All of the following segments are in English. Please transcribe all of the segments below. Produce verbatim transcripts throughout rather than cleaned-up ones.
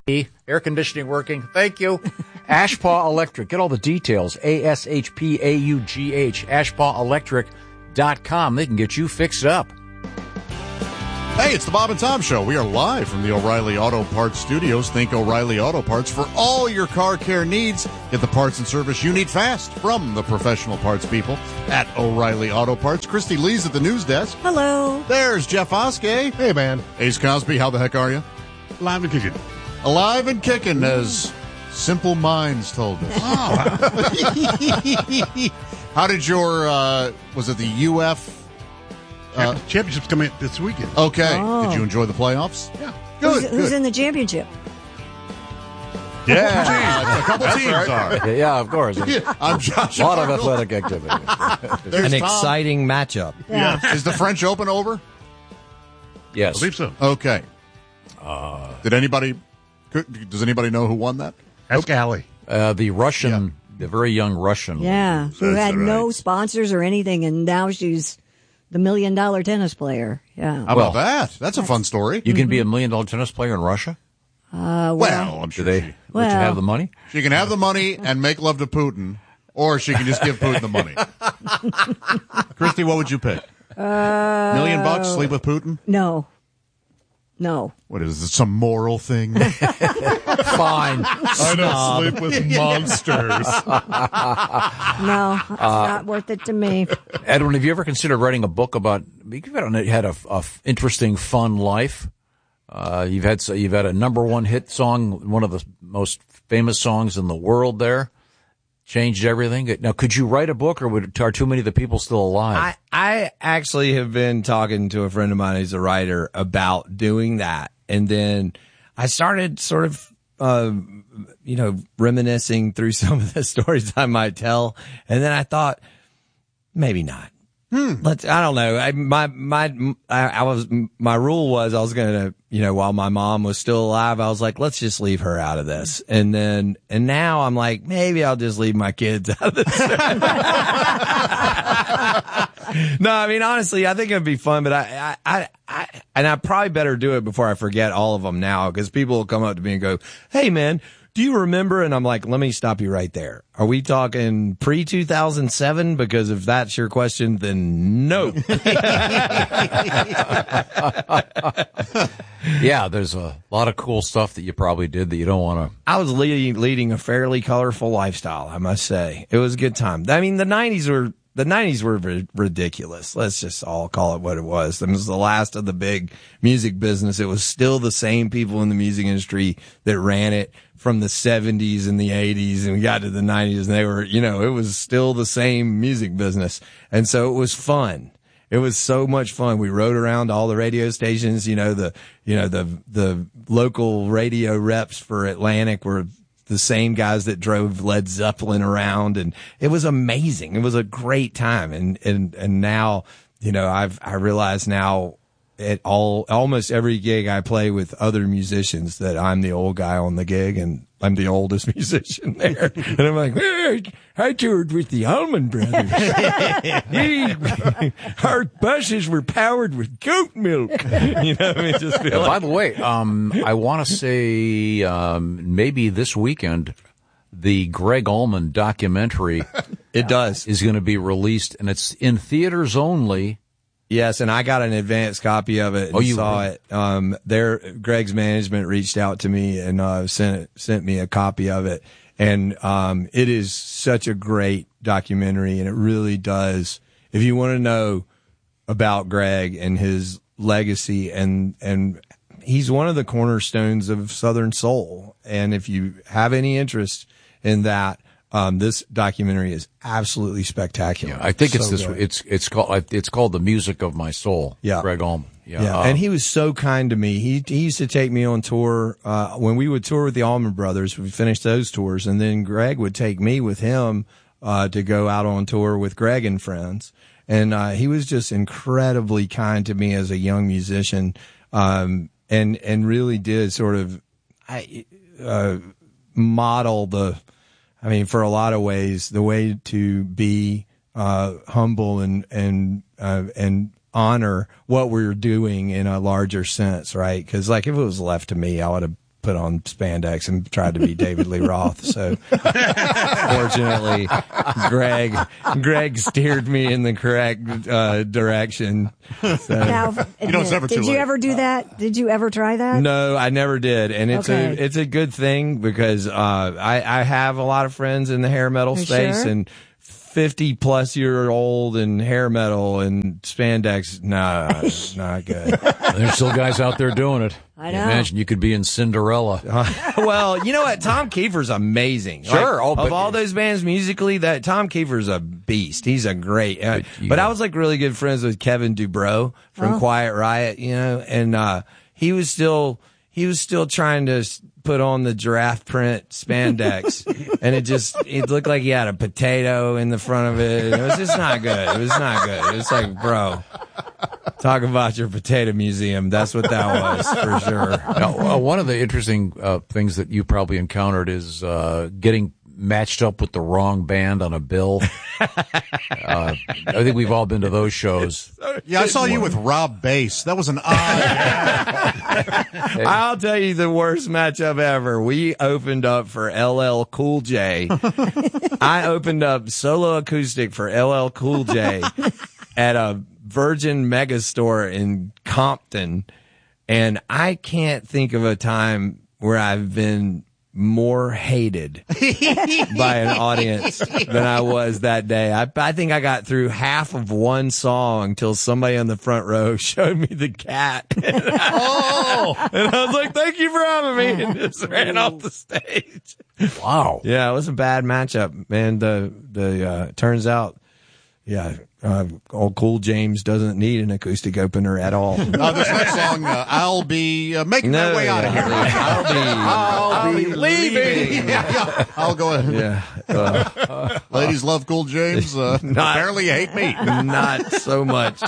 Air conditioning working. Thank you. Ashpaw Electric. Get all the details. A S H P A U G H. ashpaw electric dot com. They can get you fixed up. Hey, it's the Bob and Tom Show. We are live from the O'Reilly Auto Parts Studios. Think O'Reilly Auto Parts for all your car care needs. Get the parts and service you need fast from the professional parts people at O'Reilly Auto Parts. Christy Lee's at the news desk. Hello. There's Jeff Oskey. Hey, man. Ace Cosby, how the heck are you? Live and kicking. Alive and kicking, as Simple Minds told us. Oh. How did your, uh, was it the U F? Uh, Championship's coming this weekend. Okay. Oh. Did you enjoy the playoffs? Yeah. Good. Who's, who's good. in the championship? Yeah. A couple teams are. Yeah, of course. Yeah, I'm Josh. A lot of Arnold. athletic activity. There's An Tom. exciting matchup. Yeah. Is the French Open over? Yes. I believe so. Okay. Uh, Did anybody, could- does anybody know who won that? Ask Allie. Uh, the Russian, the very young Russian. Yeah. Who That's had no right. sponsors or anything, and now she's the million dollar tennis player. Yeah. How Well, about that? That's a fun story. You can be a million dollar tennis player in Russia? Uh, well, well, I'm Do sure they she, let you Well- have the money? she can have the money and make love to Putin, or she can just give Putin the money. Christy, what would you pick? Uh, Million bucks, sleep with Putin? no. No. What is it, some moral thing? Fine. I don't sleep with monsters. No. It's not worth it to me. Edwin, have you ever considered writing a book about, you've had a, had a, a interesting, fun life. Uh, you've had, you've had a number one hit song, one of the most famous songs in the world there. Changed everything. Now, could you write a book, or would, are too many of the people still alive? I, I actually have been talking to a friend of mine who's a writer about doing that. And then I started sort of, uh, you know, reminiscing through some of the stories I might tell. And then I thought, maybe not. Hmm. Let's, I don't know. I, my, my, I, I was, my rule was I was going to, you know, while my mom was still alive, I was like, let's just leave her out of this. And then, and now I'm like, maybe I'll just leave my kids out of this. No, I mean, honestly, I think it'd be fun, but I, I, I, I, and I probably better do it before I forget all of them now, because people will come up to me and go, hey man, do you remember? And I'm like, let me stop you right there. Are we talking pre two thousand seven? Because if that's your question, then no. Yeah, there's a lot of cool stuff that you probably did that you don't want to. I was leading, leading a fairly colorful lifestyle, I must say. It was a good time. I mean, the nineties were, the nineties were ri- ridiculous. Let's just all call it what it was. It was the last of the big music business. It was still the same people in the music industry that ran it from the seventies and the eighties, and we got to the nineties, and they were, you know, it was still the same music business. And so it was fun. It was so much fun. We rode around all the radio stations, you know, the, you know, the, the local radio reps for Atlantic were the same guys that drove Led Zeppelin around, and it was amazing. It was a great time. And, and, and now, you know, I've, I realize now at all, almost every gig I play with other musicians that I'm the old guy on the gig, and I'm the oldest musician there. And I'm like, hey, I toured with the Allman Brothers. We- our buses were powered with goat milk. You know, I mean, just feel Yeah, like, by the way, um, I want to say um, maybe this weekend the Greg Allman documentary it does. is going to be released, and it's in theaters only. Yes, and I got an advanced copy of it and Oh, you saw did? it. Um, their Greg's management reached out to me and uh, sent sent me a copy of it, and um, it is such a great documentary, and it really does. If you want to know about Greg and his legacy, and and he's one of the cornerstones of Southern soul, and if you have any interest in that. Um, this documentary is absolutely spectacular. Yeah, I think it's So this. good. It's it's called it's called The Music of My Soul. Yeah. Greg Allman. Yeah, Yeah, uh, and he was so kind to me. He he used to take me on tour uh, when we would tour with the Allman Brothers. We finished those tours, and then Greg would take me with him uh, to go out on tour with Greg and friends. And uh, he was just incredibly kind to me as a young musician, um, and and really did sort of I, uh, model the. I mean, for a lot of ways, the way to be uh, humble and and uh, and honor what we're doing in a larger sense, right? Because like if it was left to me, I would have put on spandex and tried to be David Lee Roth. So fortunately, Greg Greg steered me in the correct uh, direction. So. Now, You know, it's never too did you late. ever do that? Did you ever try that? No, I never did, and it's Okay. a it's a good thing because uh, I I have a lot of friends in the hair metal You space, sure? and fifty plus year old and hair metal and spandex, nah, not good. There's still guys out there doing it. I know. Imagine you could be in Cinderella. Well, you know what? Tom Kiefer's amazing. Sure. Like, Oh, of but- all those bands musically, that Tom Kiefer's a beast. He's a great. Uh, But you- but I was like really good friends with Kevin Dubrow from Oh. Quiet Riot, you know, and uh, he was still he was still trying to s- put on the giraffe print spandex, and it just it looked like he had a potato in the front of it. It was just not good. It was not good. It was like, bro. Talk about your potato museum. That's what that was for sure. Now, uh, one of the interesting uh, things that you probably encountered is uh, getting matched up with the wrong band on a bill. uh, I think we've all been to those shows. Yeah, I saw you with Rob Bass. That was an odd. I'll tell you the worst matchup ever. We opened up for L L Cool J. I opened up solo acoustic for L L Cool J at a Virgin Megastore in Compton. And I can't think of a time where I've been more hated by an audience than I was that day. I, I think I got through half of one song till somebody on the front row showed me the cat. Oh, And I was like, thank you for having me, and just ran off the stage. Wow. Yeah, it was a bad matchup, man. The, the, uh, turns out, yeah, uh, old Cool James doesn't need an acoustic opener at all. uh, this next song, uh, I'll be uh, making my way out of here. I'll be, I'll be leaving. yeah, yeah. I'll go ahead. Yeah. Uh, Ladies love Cool James. Uh, Not- apparently you hate me. not so much.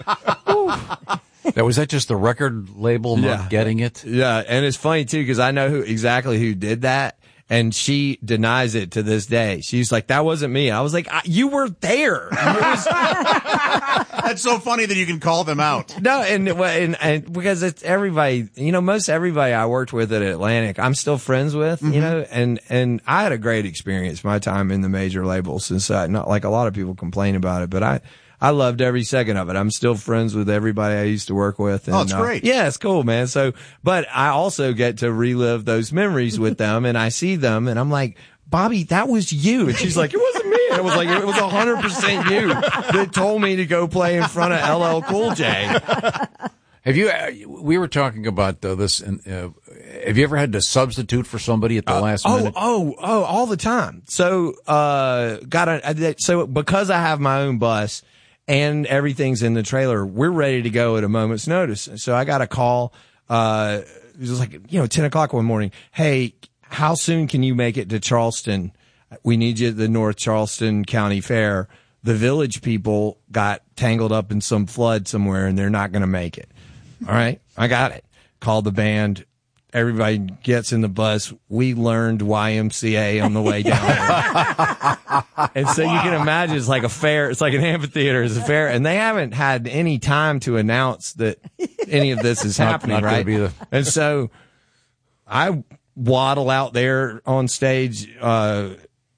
Now, was that just the record label not Yeah. getting it? Yeah, and it's funny too because I know who exactly who did that, and she denies it to this day. She's like, "That wasn't me." I was like, I, "You were there." It was- That's so funny that you can call them out. no, and, and and because it's everybody, you know, most everybody I worked with at Atlantic, I'm still friends with, you know, and and I had a great experience my time in the major label. Since I, not like a lot of people complain about it, but I. I loved every second of it. I'm still friends with everybody I used to work with. And, Oh, it's uh, great. yeah, it's cool, man. So, but I also get to relive those memories with them, and I see them, and I'm like, Bobby, that was you. And she's like, it wasn't me. And I was like, it was one hundred percent you that told me to go play in front of L L Cool J. Have you? Uh, we were talking about uh, this. And, uh, have you ever had to substitute for somebody at the last Oh, minute? oh, oh, all the time. So, uh, got a, so because I have my own bus and everything's in the trailer, we're ready to go at a moment's notice. So I got a call, uh, it was like, you know, ten o'clock one morning. Hey, how soon can you make it to Charleston? We need you at the North Charleston County Fair. The Village people got tangled up in some flood somewhere and they're not going to make it. All right. I got it. Called the band. Everybody gets in the bus. We learned Y M C A on the way down there. And so you can imagine it's like a fair. It's like an amphitheater. It's a fair. And they haven't had any time to announce that any of this is Not- happening, not gonna right? be the- And so I waddle out there on stage, uh,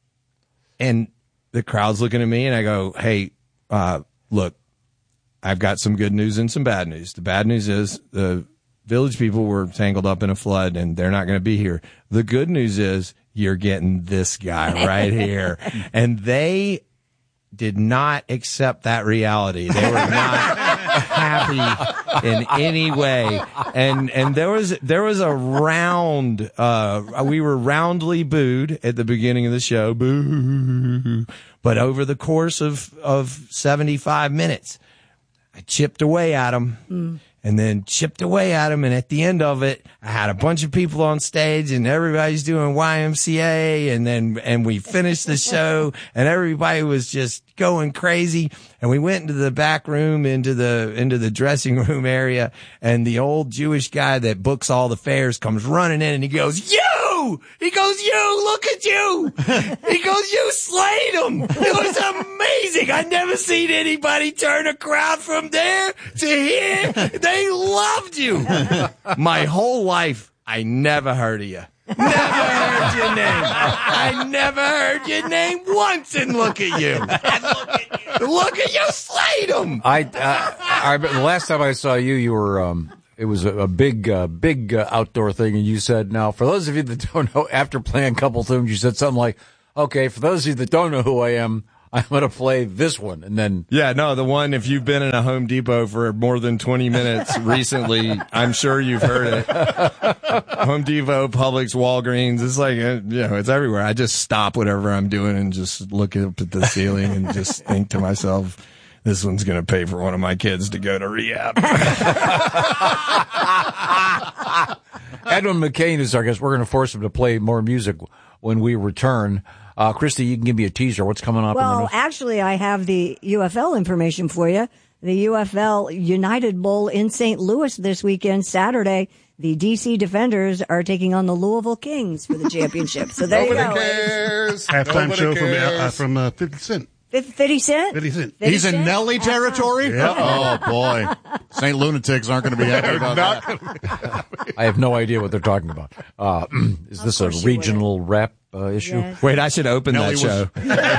and the crowd's looking at me and I go, hey, uh, look, I've got some good news and some bad news. The bad news is the Village people were tangled up in a flood and they're not going to be here. The good news is you're getting this guy right here. And they did not accept that reality. They were not happy in any way. And, and there was, there was a round, uh, we were roundly booed at the beginning of the show. Boo. But over the course of, of seventy-five minutes, I chipped away at them. Mm. And then chipped away at him. And at the end of it, I had a bunch of people on stage and everybody's doing Y M C A. And then, and we finished the show and everybody was just going crazy. And we went into the back room, into the, into the dressing room area. And the old Jewish guy that books all the fairs comes running in and he goes, you! He goes, you! Look at you! He goes, you slayed him! It was amazing! I've never seen anybody turn a crowd from there to here. They loved you. My whole life, I never heard of you. Never heard your name. I never heard your name once, and look at you. And look at you. Look at you, slayed him. I, uh, I, the last time I saw you, you were, um, it was a, a big, uh, big uh, outdoor thing, and you said, now, for those of you that don't know, after playing a couple tunes, you said something like, okay, for those of you that don't know who I am, I'm going to play this one, and then... Yeah, no, the one, if you've been in a Home Depot for more than twenty minutes recently, I'm sure you've heard it. Home Depot, Publix, Walgreens, it's like, uh, you know, it's everywhere. I just stop whatever I'm doing and just look up at the ceiling and just think to myself, this one's going to pay for one of my kids to go to rehab. Edwin McCain is our guest. We're going to force him to play more music when we return. Uh, Christy, you can give me a teaser. What's coming up? Well, in the news? actually, I have the U F L information for you. The U F L United Bowl in Saint Louis this weekend, Saturday. The D C Defenders are taking on the Louisville Kings for the championship. So there Nobody you go. cares. Halftime Nobody show from cares. uh, from uh, fifty Cent. fifty Cent? fifty Cent. He's in Cent? Nelly territory? Yeah. Oh, boy. Saint Lunatics aren't going to be happy about that. I have no idea what they're talking about. Uh, is this a course you regional rap uh, issue? Yes. Wait, I should open Nelly that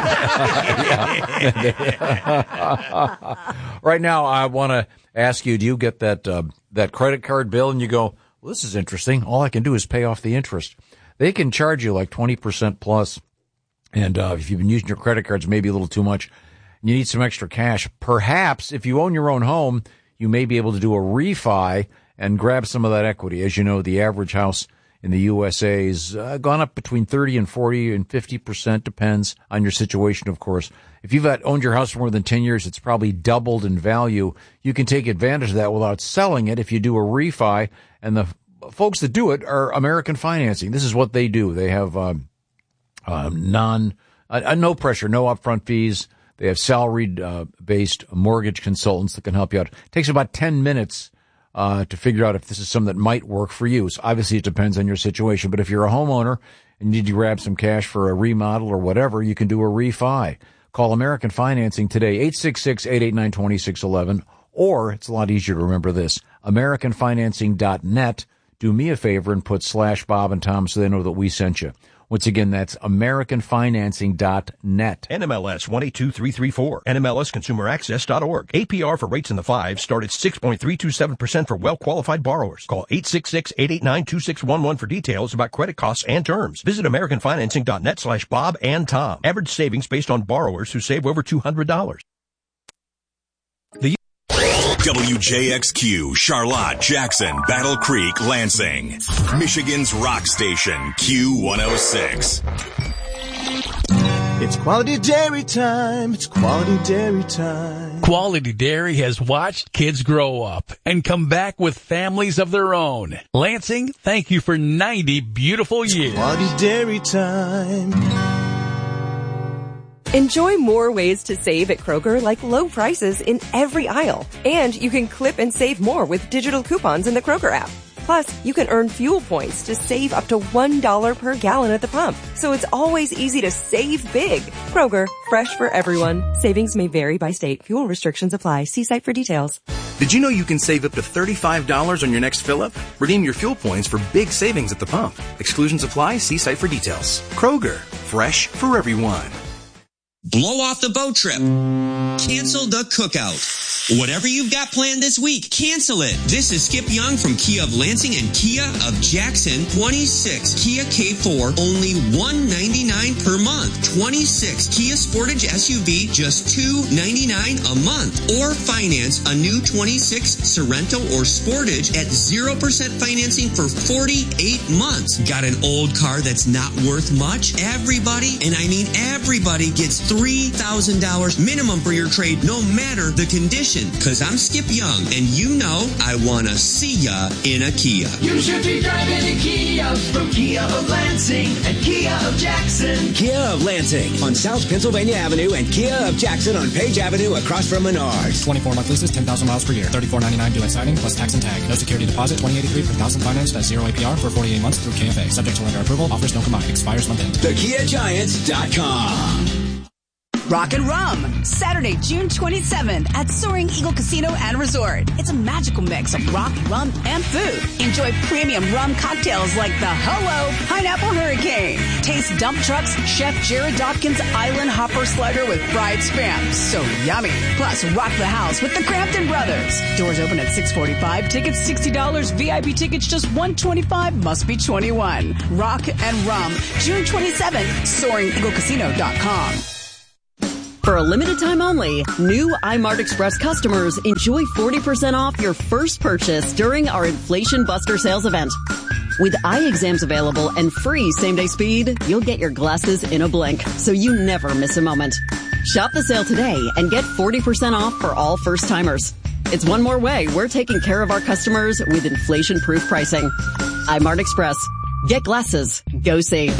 was- show. Right now, I want to ask you, do you get that uh, that credit card bill and you go, well, this is interesting. All I can do is pay off the interest. They can charge you like twenty percent plus. And uh, if you've been using your credit cards maybe a little too much, and you need some extra cash, perhaps if you own your own home, you may be able to do a refi and grab some of that equity. As you know, the average house in the U S A has uh, gone up between thirty and forty and fifty percent, depends on your situation, of course. If you've had, owned your house for more than ten years, it's probably doubled in value. You can take advantage of that without selling it if you do a refi. And the f- folks that do it are American Financing. This is what they do. They have um, um, non, uh, no pressure, no upfront fees. They have salaried uh, based mortgage consultants that can help you out. It takes about ten minutes uh, to figure out if this is something that might work for you. So obviously it depends on your situation, but if you're a homeowner and you need to grab some cash for a remodel or whatever, you can do a refi. Call American Financing today, eight six six, eight eight nine, two six one one, or it's a lot easier to remember this, american financing dot net. Do me a favor and put slash Bob and Tom so they know that we sent you. Once again, that's american financing dot net. N M L S one eight two three three four. N M L S consumer access dot org. A P R for rates in the fives start at six point three two seven percent for well-qualified borrowers. Call eight six six, eight eight nine, two six one one for details about credit costs and terms. Visit american financing dot net slash Bob and Tom. Average savings based on borrowers who save over two hundred dollars. The W J X Q, Charlotte, Jackson, Battle Creek, Lansing. Michigan's rock station, Q one oh six. It's quality dairy time. It's quality dairy time. Quality Dairy has watched kids grow up and come back with families of their own. Lansing, thank you for ninety beautiful years. Quality dairy time. Enjoy more ways to save at Kroger, like low prices in every aisle. And you can clip and save more with digital coupons in the Kroger app. Plus, you can earn fuel points to save up to one dollar per gallon at the pump. So it's always easy to save big. Kroger, fresh for everyone. Savings may vary by state. Fuel restrictions apply. See site for details. Did you know you can save up to thirty-five dollars on your next fill-up? Redeem your fuel points for big savings at the pump. Exclusions apply. See site for details. Kroger, fresh for everyone. Blow off the boat trip. Cancel the cookout. Whatever you've got planned this week, cancel it. This is Skip Young from Kia of Lansing and Kia of Jackson. twenty-six Kia K four, only one ninety-nine per month. twenty-six Kia Sportage S U V, just two ninety-nine a month. Or finance a new twenty-six Sorento or Sportage at zero percent financing for forty-eight months. Got an old car that's not worth much? Everybody, and I mean everybody, gets three thousand dollars minimum for your trade, no matter the condition. Cause I'm Skip Young, and you know I wanna see ya in a Kia. You should be driving a Kia from Kia of Lansing and Kia of Jackson. Kia of Lansing on South Pennsylvania Avenue and Kia of Jackson on Page Avenue across from Menards. twenty-four month leases, ten thousand miles per year. thirty-four ninety-nine due at signing plus tax and tag. No security deposit. twenty eighty-three per thousand financed at zero A P R for forty-eight months through K F A. Subject to lender approval. Offers don't combine. Expires month end. The Kia Giants dot com. Rock and Rum, Saturday, June twenty-seventh at Soaring Eagle Casino and Resort. It's a magical mix of rock, rum, and food. Enjoy premium rum cocktails like the Hello Pineapple Hurricane. Taste Dump Truck's Chef Jared Dawkins Island Hopper Slider with fried spam. So yummy. Plus, rock the house with the Crampton Brothers. Doors open at six forty-five. Tickets sixty dollars. V I P tickets just one hundred twenty-five dollars. Must be twenty-one. Rock and Rum, June twenty-seventh, soaring eagle casino dot com. For a limited time only, new iMart Express customers enjoy forty percent off your first purchase during our Inflation Buster sales event. With eye exams available and free same-day speed, you'll get your glasses in a blink, so you never miss a moment. Shop the sale today and get forty percent off for all first-timers. It's one more way we're taking care of our customers with inflation-proof pricing. iMart Express. Get glasses. Go see.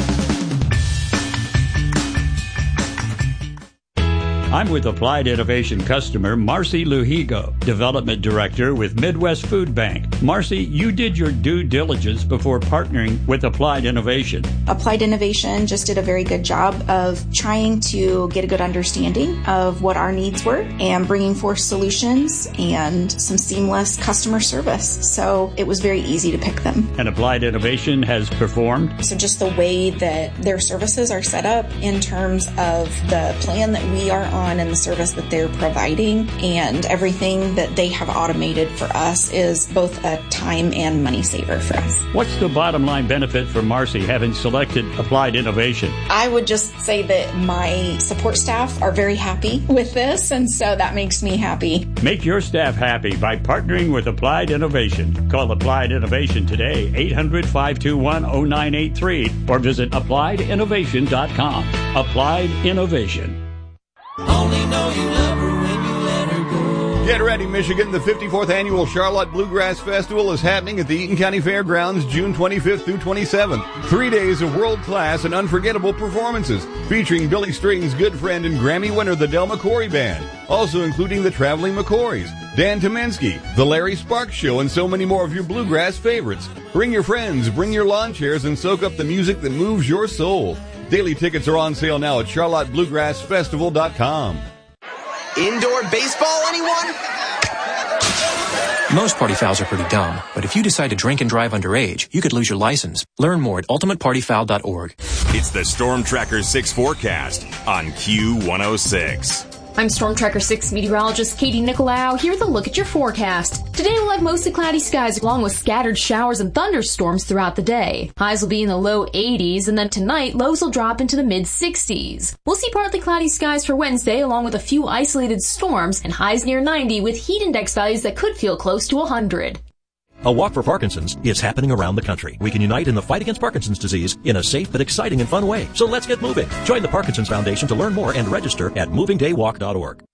I'm with Applied Innovation customer Marcy Luhigo, Development Director with Midwest Food Bank. Marcy, you did your due diligence before partnering with Applied Innovation. Applied Innovation just did a very good job of trying to get a good understanding of what our needs were and bringing forth solutions and some seamless customer service. So it was very easy to pick them. And Applied Innovation has performed? So just the way that their services are set up in terms of the plan that we are on and the service that they're providing and everything that they have automated for us is both a time and money saver for us. What's the bottom line benefit for Marcy having selected Applied Innovation? I would just say that my support staff are very happy with this, and so that makes me happy. Make your staff happy by partnering with Applied Innovation. Call Applied Innovation today, eight hundred, five two one, zero nine eight three, or visit applied innovation dot com. Applied Innovation. Only know you love her when you let her go. Get ready, Michigan. The fifty-fourth Annual Charlotte Bluegrass Festival is happening at the Eaton County Fairgrounds June twenty-fifth through twenty-seventh. Three days of world-class and unforgettable performances featuring Billy String's good friend and Grammy winner, the Del McCoury Band. Also including the Traveling McCoys, Dan Tomensky, the Larry Sparks Show, and so many more of your bluegrass favorites. Bring your friends, bring your lawn chairs, and soak up the music that moves your soul. Daily tickets are on sale now at charlotte bluegrass festival dot com. Indoor baseball, anyone? Most party fouls are pretty dumb, but if you decide to drink and drive underage, you could lose your license. Learn more at ultimate party foul dot org. It's the Storm Tracker six forecast on Q one oh six. I'm Storm Tracker six meteorologist Katie Nicolau here with a look at your forecast. Today we'll have mostly cloudy skies along with scattered showers and thunderstorms throughout the day. Highs will be in the low eighties, and then tonight lows will drop into the mid sixties. We'll see partly cloudy skies for Wednesday along with a few isolated storms and highs near ninety with heat index values that could feel close to one hundred. A Walk for Parkinson's is happening around the country. We can unite in the fight against Parkinson's disease in a safe but exciting and fun way. So let's get moving. Join the Parkinson's Foundation to learn more and register at moving day walk dot org.